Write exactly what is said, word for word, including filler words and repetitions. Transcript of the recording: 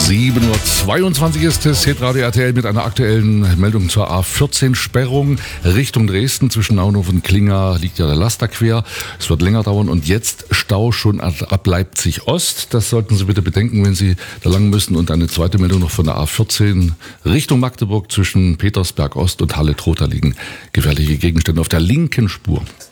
sieben Uhr zweiundzwanzig ist es, Hitradio R T L mit einer aktuellen Meldung zur A vierzehn Sperrung Richtung Dresden. Zwischen Naunhof und Klinga liegt ja der Laster quer. Es wird länger dauern und jetzt Stau schon ab Leipzig Ost. Das sollten Sie bitte bedenken, wenn Sie da lang müssen. Und eine zweite Meldung noch von der A vierzehn Richtung Magdeburg zwischen Petersberg Ost und Halle-Trotha liegen gefährliche Gegenstände auf der linken Spur.